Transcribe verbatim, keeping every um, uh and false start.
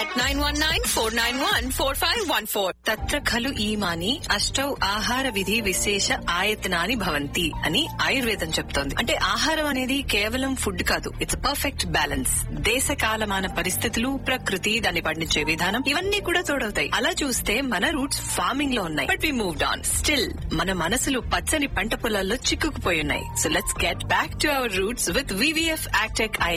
at nine one nine, four nine one, four five one four. తత్ర ఖలు ఈమాని అష్టౌ ఆహార విధి విశేష ఆయతనాని భవంతి అని ఆయుర్వేదం చెప్తోంది. అంటే ఆహారం అనేది కేవలం ఫుడ్ కాదు, ఇట్స్ పర్ఫెక్ట్ బ్యాలెన్స్. దేశ కాలమాన పరిస్థితులు, ప్రకృతి, దాన్ని పండించే విధానం ఇవన్నీ కూడా తోడవుతాయి. అలా చూస్తే మన రూట్స్ ఫార్మింగ్ లో ఉన్నాయి, but we moved on. Still మన మనసులు పచ్చని పంట పొలాల్లో చిక్కుకుపోయి ఉన్నాయి. So let's get back to our roots with VVF యాక్టెక్